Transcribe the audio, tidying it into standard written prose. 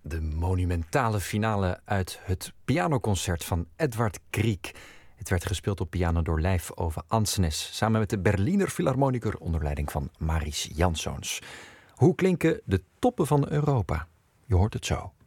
De monumentale finale uit het pianoconcert van Edvard Grieg. Het werd gespeeld op piano door Leif Ove Andsnes, samen met de Berliner Philharmoniker onder leiding van Maris Janszoons. Hoe klinken de toppen van Europa? Je hoort het zo.